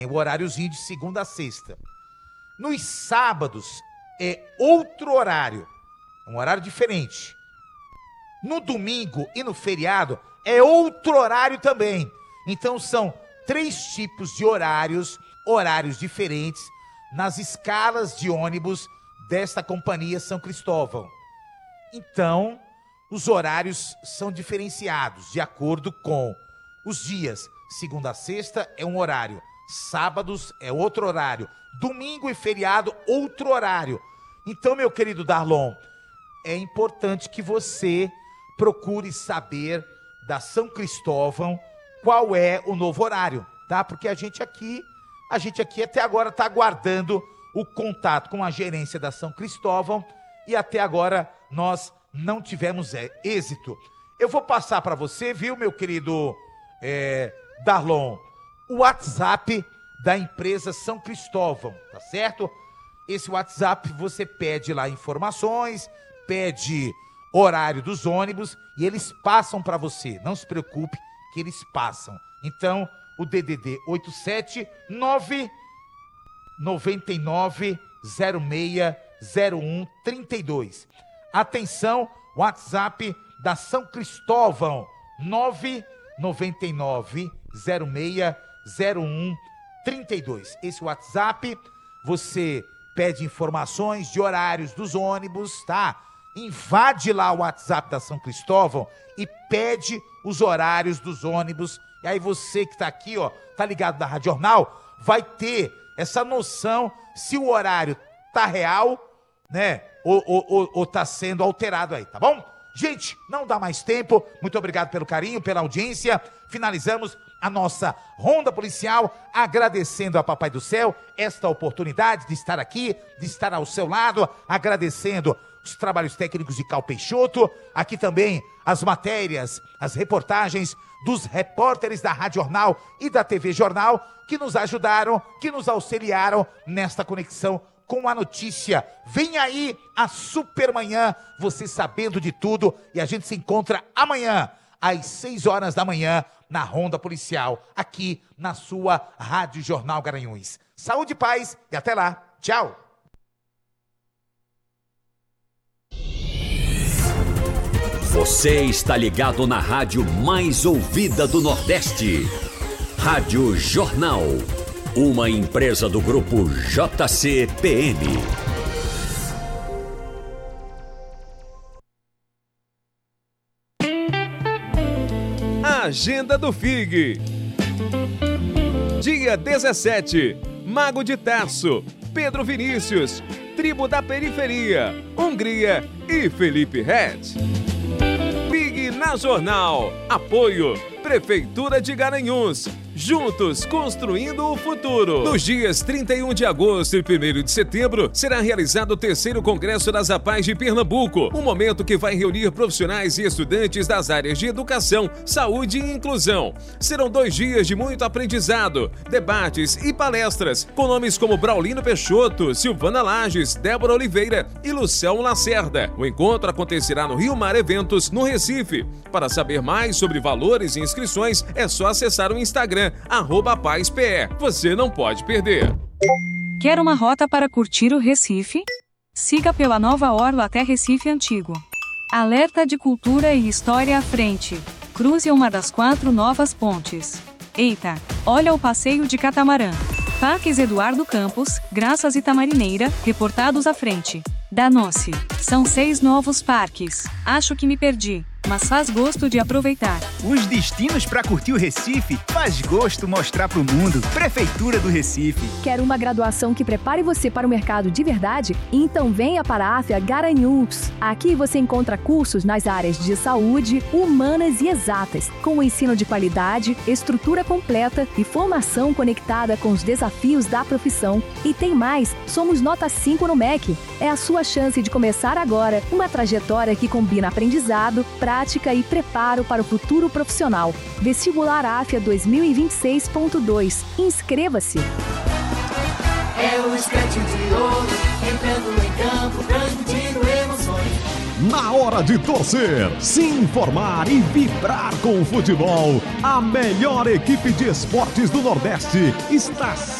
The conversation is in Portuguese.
o horáriozinho de segunda a sexta. Nos sábados é outro horário, um horário diferente. No domingo e no feriado é outro horário também. Então são 3 tipos de horários diferentes nas escalas de ônibus desta companhia São Cristóvão. Então, os horários são diferenciados de acordo com os dias. Segunda a sexta é um horário, sábados é outro horário, domingo e feriado outro horário. Então, meu querido Darlon, é importante que você procure saber da São Cristóvão qual é o novo horário, tá? Porque a gente aqui até agora está aguardando o contato com a gerência da São Cristóvão e até agora nós não tivemos êxito. Eu vou passar para você, viu, meu querido Darlon, o WhatsApp da empresa São Cristóvão, tá certo? Esse WhatsApp você pede lá informações, pede horário dos ônibus e eles passam para você. Não se preocupe que eles passam. Então, o DDD 879-9906-0132. Atenção, WhatsApp da São Cristóvão, 999-06-0132. Esse WhatsApp, você pede informações de horários dos ônibus, tá? Invade lá o WhatsApp da São Cristóvão e pede os horários dos ônibus. E aí você que tá aqui, ó, tá ligado na Rádio Jornal, vai ter essa noção se o horário tá real, né? Ou tá sendo alterado aí, tá bom? Gente, não dá mais tempo. Muito obrigado pelo carinho, pela audiência. Finalizamos a nossa ronda policial, agradecendo a Papai do Céu esta oportunidade de estar aqui, de estar ao seu lado, agradecendo os trabalhos técnicos de Cal Peixoto, aqui também as matérias, as reportagens dos repórteres da Rádio Jornal e da TV Jornal, que nos ajudaram, que nos auxiliaram nesta conexão com a notícia. Vem aí a Supermanhã, você sabendo de tudo, e a gente se encontra amanhã, às 6 horas da manhã, na Ronda Policial, aqui na sua Rádio Jornal Garanhuns. Saúde e paz, e até lá. Tchau. Você está ligado na rádio mais ouvida do Nordeste. Rádio Jornal. Uma empresa do grupo JCPM. Agenda do FIG. Dia 17, Mago de Tarso, Pedro Vinícius, Tribo da Periferia, Hungria e Felipe Ret. FIG na Jornal. Apoio Prefeitura de Garanhuns. Juntos construindo o futuro. Nos dias 31 de agosto e 1º de setembro, será realizado o 3º Congresso das APAES de Pernambuco, um momento que vai reunir profissionais e estudantes das áreas de educação, saúde e inclusão. Serão 2 dias de muito aprendizado, debates e palestras, com nomes como Braulino Peixoto, Silvana Lages, Débora Oliveira e Lucelmo Lacerda. O encontro acontecerá no Rio Mar Eventos, no Recife. Para saber mais sobre valores e inscrições, é só acessar o Instagram, @PaisPE. Você não pode perder. Quer uma rota para curtir o Recife? Siga pela Nova Orla até Recife Antigo. Alerta de cultura e história à frente. Cruze uma das 4 novas pontes. Eita, olha o passeio de catamarã. Parques Eduardo Campos, Graças e Tamarineira, reportados à frente. Danou-se. São 6 novos parques. Acho que me perdi, mas faz gosto de aproveitar. Os destinos para curtir o Recife faz gosto mostrar para o mundo. Prefeitura do Recife. Quer uma graduação que prepare você para o mercado de verdade? Então venha para a AFIA Garanhuns. Aqui você encontra cursos nas áreas de saúde, humanas e exatas, com o ensino de qualidade, estrutura completa e formação conectada com os desafios da profissão. E tem mais, somos nota 5 no MEC. É a sua chance de começar agora uma trajetória que combina aprendizado, prática e preparo para o futuro profissional. Vestibular AFIA 2026.2. Inscreva-se! É o esquete de ouro, entrando em campo, transmitindo emoções. Na hora de torcer, se informar e vibrar com o futebol, a melhor equipe de esportes do Nordeste está